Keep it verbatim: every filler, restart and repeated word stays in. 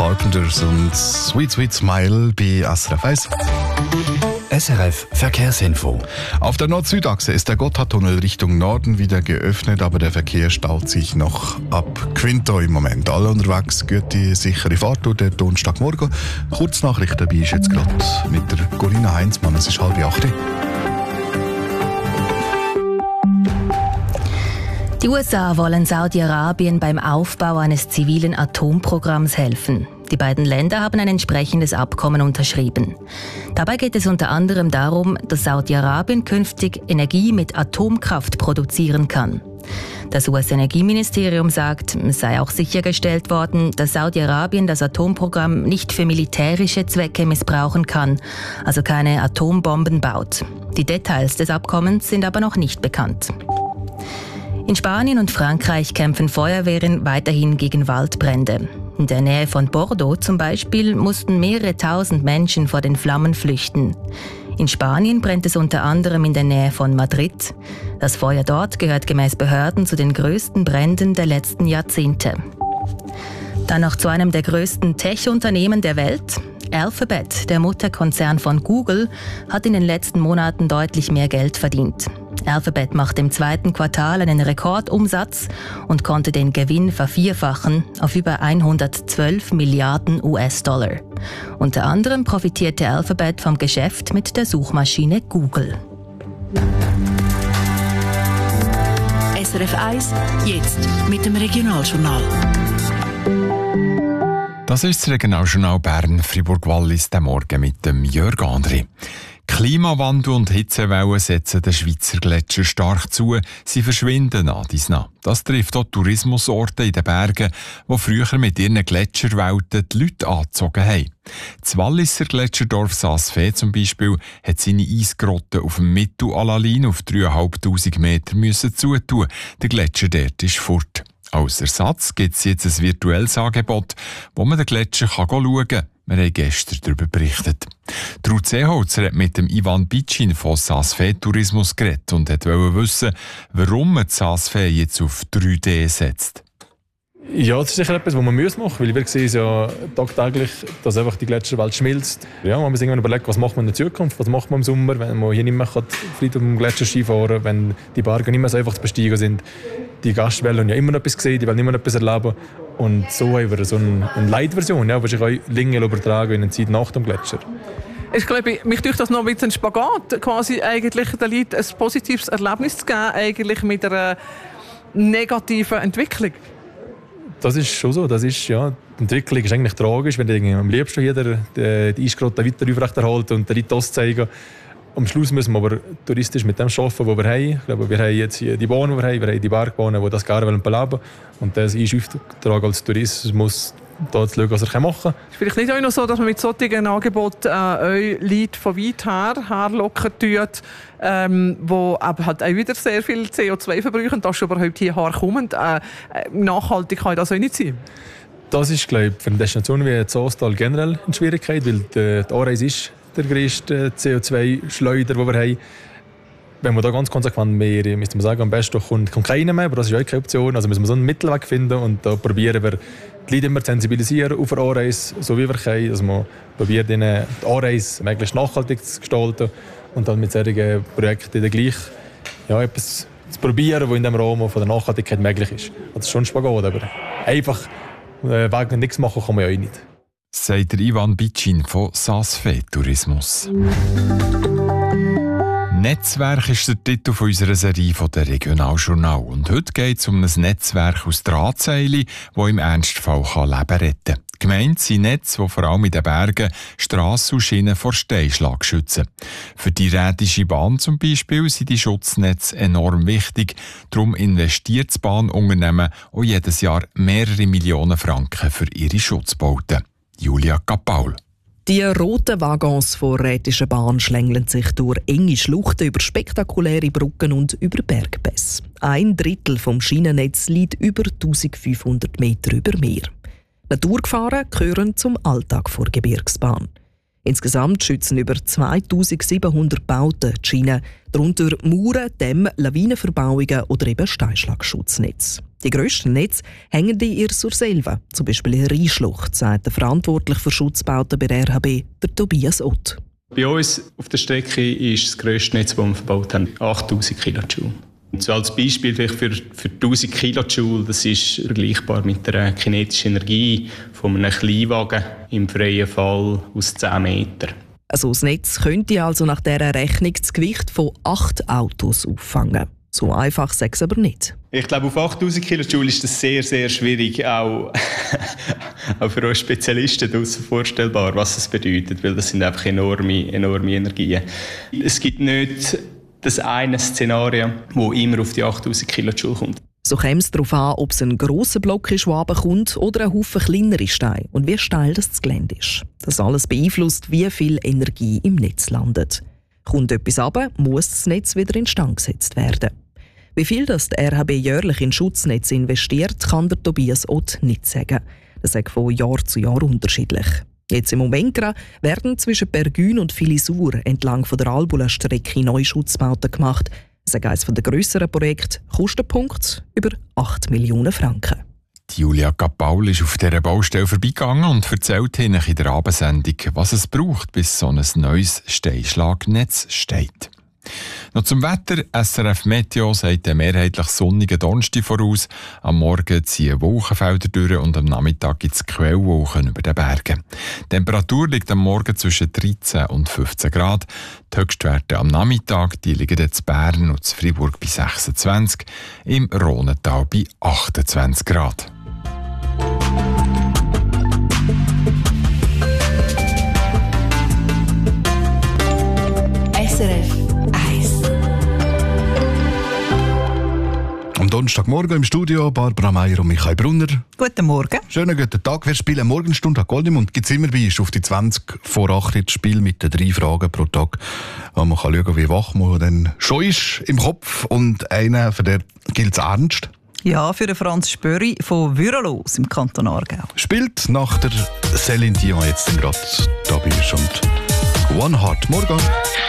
Carpenters und Sweet Sweet Smile bei S R F eins. S R F Verkehrsinfo. Auf der Nord-Süd-Achse ist der Gotthardtunnel Richtung Norden wieder geöffnet, aber der Verkehr staut sich noch ab Quinto im Moment. Alle unterwegs, gute, sichere Fahrt durch den Donnerstagmorgen. Kurznachrichten dabei ist jetzt gerade mit der Corinna Heinzmann. Es ist halb acht. Die U S A wollen Saudi-Arabien beim Aufbau eines zivilen Atomprogramms helfen. Die beiden Länder haben ein entsprechendes Abkommen unterschrieben. Dabei geht es unter anderem darum, dass Saudi-Arabien künftig Energie mit Atomkraft produzieren kann. Das U S-Energieministerium sagt, es sei auch sichergestellt worden, dass Saudi-Arabien das Atomprogramm nicht für militärische Zwecke missbrauchen kann, also keine Atombomben baut. Die Details des Abkommens sind aber noch nicht bekannt. In Spanien und Frankreich kämpfen Feuerwehren weiterhin gegen Waldbrände. In der Nähe von Bordeaux zum Beispiel mussten mehrere tausend Menschen vor den Flammen flüchten. In Spanien brennt es unter anderem in der Nähe von Madrid. Das Feuer dort gehört gemäß Behörden zu den größten Bränden der letzten Jahrzehnte. Dann noch zu einem der größten Tech-Unternehmen der Welt. Alphabet, der Mutterkonzern von Google, hat in den letzten Monaten deutlich mehr Geld verdient. Alphabet macht im zweiten Quartal einen Rekordumsatz und konnte den Gewinn vervierfachen auf über hundertzwölf Milliarden U S-Dollar. Unter anderem profitierte Alphabet vom Geschäft mit der Suchmaschine Google. S R F eins, jetzt mit dem Regionaljournal. Das ist das Regionaljournal Bern, Fribourg-Wallis, der Morgen mit dem Jörg André. Klimawandel und Hitzewellen setzen den Schweizer Gletscher stark zu. Sie verschwinden nach dies nach. Das trifft auch Tourismusorte in den Bergen, die früher mit ihren Gletscherwelten die Leute angezogen haben. Das Walliser Gletscherdorf Saas-Fee zum Beispiel hat seine Eisgrotte auf dem Mittel-Alalin auf dreitausendfünfhundert Meter müssen zutun. Der Gletscher dort ist fort. Als Ersatz gibt es jetzt ein virtuelles Angebot, wo man den Gletscher schauen kann. Wir haben gestern darüber berichtet. Ruth Seeholzer hat mit dem Ivan Bitschin von Saas-Fee Tourismus geredet und wollte wissen, warum man Saas-Fee jetzt auf drei D setzt. Ja, das ist sicher etwas, was man machen muss, weil wir sehen ja tagtäglich, dass einfach die Gletscherwelt schmilzt. Ja, man muss irgendwann überlegen, was macht man in der Zukunft, was macht man im Sommer, wenn man hier nicht mehr frei auf dem Gletscher Ski fahren kann, wenn die Berge nicht mehr so einfach zu besteigen sind. Die Gäste wollen ja immer noch etwas sehen, die wollen immer noch etwas erleben. Und so haben wir so eine, eine Light-Version, ja, die sich auch länger übertragen in der Zeit nach dem Gletscher. Ich glaube, mich durch das noch mit einem Spagat, quasi eigentlich den Leuten ein positives Erlebnis zu geben, eigentlich mit einer negativen Entwicklung. Das ist schon so. Das ist, ja, die Entwicklung ist eigentlich tragisch, wenn am liebsten jeder die Eisgrotte weiter aufrechterhält und den Leuten das zeigen. Am Schluss müssen wir aber touristisch mit dem arbeiten, was wir haben. Ich glaube, wir haben jetzt hier die Bahnen, die wir haben, wir haben die Bergbahnen, die das gerne beleben wollen. Und das ist Auftrag als Tourismus, da zu schauen, was er machen kann. Ist vielleicht nicht auch noch so, dass man mit solchen Angeboten äh, Leute von weit her herlocken tut, ähm, die halt auch wieder sehr viel C O zwei verbrauchen, dass sie überhaupt hierher kommen. Äh, nachhaltig kann das auch nicht sein. Das ist, glaube ich, für eine Destination wie Saastal generell eine Schwierigkeit, weil die, die Aarreis ist der grösste C O zwei Schleuder, den wir haben. Wenn wir da ganz konsequent mehr, müsste man sagen, am besten kommt, kommt keiner mehr, aber das ist auch keine Option. Also müssen wir so einen Mittelweg finden und da probieren wir, die Leute immer zu sensibilisieren auf eine Anreise, so wie wir können. Also man probiert ihnen die Anreise möglichst nachhaltig zu gestalten und dann mit solchen Projekten dann gleich ja, etwas zu probieren, was in dem Rahmen von der Nachhaltigkeit möglich ist. Das ist schon ein Spagat, aber einfach äh, wegen nichts machen kann man ja auch nicht. Sagt der Ivan Bitschin von Saas-Fee Tourismus. Netzwerk ist der Titel unserer Serie von der Regionaljournal. Und heute geht es um ein Netzwerk aus Drahtseilchen, das im Ernstfall Leben retten kann. Gemeint sind Netze, die vor allem in den Bergen Strassen und Schienen vor Steinschlag schützen. Für die Rätische Bahn zum Beispiel sind die Schutznetze enorm wichtig. Darum investiert das Bahnunternehmen auch jedes Jahr mehrere Millionen Franken für ihre Schutzbauten. Julia Kapaul. Die roten Waggons der Rätischen Bahn schlängeln sich durch enge Schluchten, über spektakuläre Brücken und über Bergpässe. Ein Drittel vom Schienennetz liegt über eintausendfünfhundert Meter über Meer. Naturgefahren gehören zum Alltag der Gebirgsbahn. Insgesamt schützen über zweitausendsiebenhundert Bauten die Schiene, darunter Mauern, Dämme, Lawinenverbauungen oder eben Steinschlagschutznetze. Die grössten Netze hängen in ihr Surselva, zum Beispiel in Rheinschlucht, sagt der verantwortlich für Schutzbauten bei der R H B, der Tobias Ott. Bei uns auf der Strecke ist das grösste Netz, das wir verbaut haben, achttausend Kilojoule. Und so als Beispiel vielleicht für, für tausend Kilojoule, das ist vergleichbar mit der kinetischen Energie von einem Kleinwagen im freien Fall aus zehn Metern. Also das Netz könnte also nach dieser Rechnung das Gewicht von acht Autos auffangen. So einfach sei es aber nicht. Ich glaube, auf achttausend Kilojoule ist das sehr, sehr schwierig, auch, auch für uns Spezialisten draussen vorstellbar, was es bedeutet, weil das sind einfach enorme, enorme Energien. Es gibt nicht das eine Szenario, das immer auf die achttausend Kilojoule kommt. So käme es darauf an, ob es ein grosser Block ist, der runterkommt, oder ein Haufen kleinere Steine und wie steil das Gelände ist. Das alles beeinflusst, wie viel Energie im Netz landet. Kommt etwas runter, muss das Netz wieder instand gesetzt werden. Wie viel das die R H B jährlich in Schutznetze investiert, kann der Tobias Ott nicht sagen. Das ist von Jahr zu Jahr unterschiedlich. Jetzt im Moment werden zwischen Pergün und Filisur entlang von der Albula-Strecke neue Schutzbauten gemacht. Das ist eines der grösseren Projekte, Kostenpunkt über acht Millionen Franken. Die Julia Kapaul ist auf dieser Baustelle vorbeigegangen und erzählt Ihnen in der Abendsendung, was es braucht, bis so ein neues Steinschlagnetz steht. Noch zum Wetter. S R F Meteo sagt einen mehrheitlich sonnigen Donnerstag voraus. Am Morgen ziehen Wolkenfelder durch und am Nachmittag gibt es Quellwolken über den Bergen. Die Temperatur liegt am Morgen zwischen dreizehn und fünfzehn Grad. Die Höchstwerte am Nachmittag die liegen in Bern und Freiburg bei sechsundzwanzig, im Rhonental bei achtundzwanzig Grad. S R F Am Donnerstagmorgen im Studio Barbara Meier und Michael Brunner. Guten Morgen. Schönen guten Tag. Wir spielen Morgenstunde an Goldemund. Gibt es immer bei auf die zwanzig vor acht das Spiel mit den drei Fragen pro Tag. Man kann schauen, wie wach man dann schon ist im Kopf. Und einer, für den gilt es ernst. Ja, für den Franz Spöri von Würelos im Kanton Aargau. Spielt nach der Céline Dion jetzt gerade da bist und One Heart. Morgen.